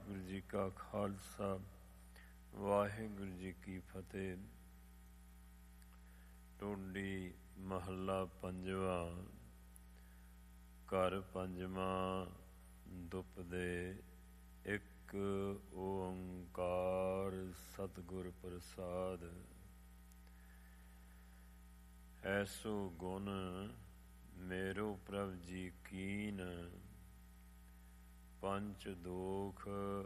ਵਾਹਿਗੁਰੂ ਜੀ ਕਾ ਖਾਲਸਾ ਵਾਹਿਗੁਰੂ ਜੀ ਕੀ ਫਤਿਹ। ਟੋਡੀ ਮਹੱਲਾ ਪੰਜਵਾ। ਘਰ ਪੰਜਵਾਂ ਦੁਪਦੇ ਇੱਕ ਓੰਕਾਰ ਸਤਿਗੁਰ ਪ੍ਰਸਾਦ। ਐਸੋ ਗੁਣ ਮੇਰੋ ਪ੍ਰਭ ਜੀ ਕੀਨ, ਪੰਚ ਦੋਖ